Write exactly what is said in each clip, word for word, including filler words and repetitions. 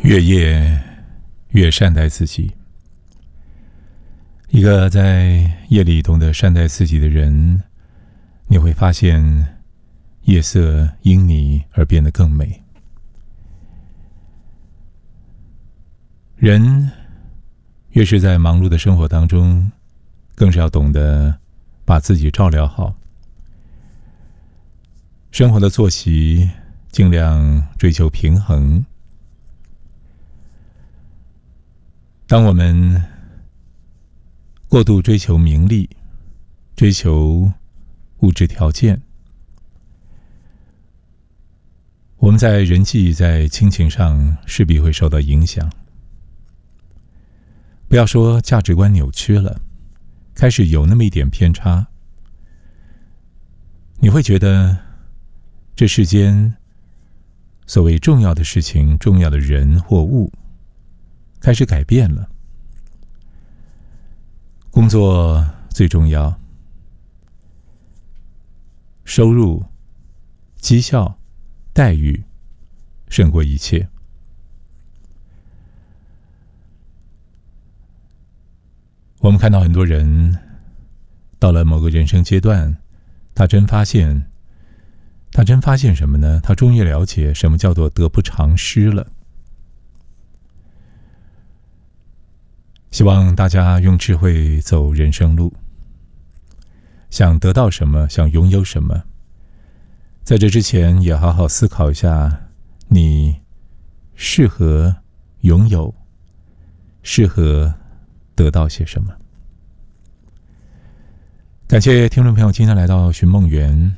越夜越善待自己。一个在夜里懂得善待自己的人，你会发现夜色因你而变得更美。人越是在忙碌的生活当中，更是要懂得把自己照料好。生活的作息尽量追求平衡。当我们过度追求名利，追求物质条件，我们在人际在亲情上势必会受到影响。不要说价值观扭曲了，开始有那么一点偏差，你会觉得这世间所谓重要的事情、重要的人或物开始改变了。工作最重要，收入、绩效、待遇胜过一切。我们看到很多人到了某个人生阶段，他真发现他真发现什么呢？他终于了解什么叫做得不偿失了。希望大家用智慧走人生路，想得到什么，想拥有什么，在这之前也好好思考一下，你适合拥有，适合得到些什么。感谢听众朋友今天来到寻梦园。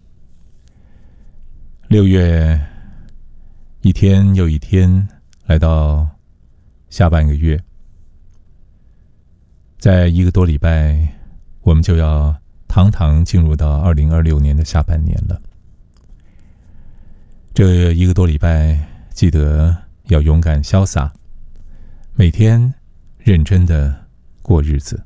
六月一天又一天，来到下半个月，在一个多礼拜，我们就要堂堂进入到二零二六年的下半年了。这一个多礼拜，记得要勇敢潇洒，每天认真的过日子。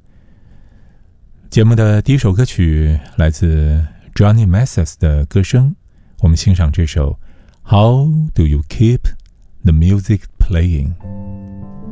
节目的第一首歌曲来自 Johnny Mathis 的歌声，我们欣赏这首 How Do You Keep the Music Playing。